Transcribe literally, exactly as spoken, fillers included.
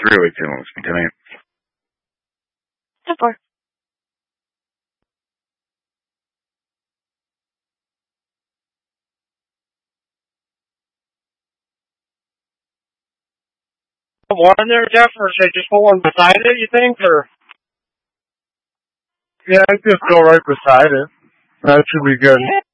through it to him. Speak to me. ten four. One there, Jeff, or should I just put one beside it, you think, or? Yeah, I'd just go right beside it. That should be good.